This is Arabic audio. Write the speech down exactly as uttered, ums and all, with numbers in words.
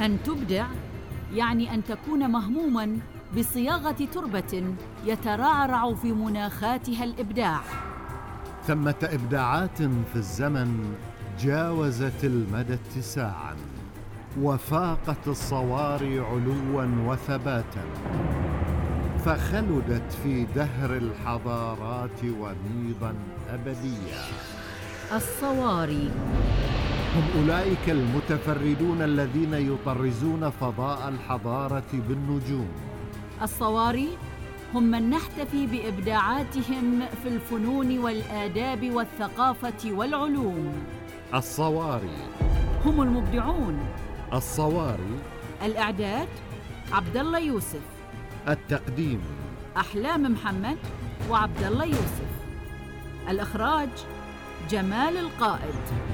أن تبدع يعني أن تكون مهموماً بصياغة تربة يترعرع في مناخاتها الإبداع. ثمة إبداعات في الزمن جاوزت المدى اتساعاً، وفاقت الصواري علواً وثباتاً، فخلدت في دهر الحضارات وميضاً أبدياً. الصواري هم أولئك المتفردون الذين يطرزون فضاء الحضارة بالنجوم. الصواري هم من نحتفي بإبداعاتهم في الفنون والآداب والثقافة والعلوم. الصواري هم المبدعون. الصواري. الإعداد عبد الله يوسف. التقديم أحلام محمد وعبد الله يوسف. الإخراج جمال القائد.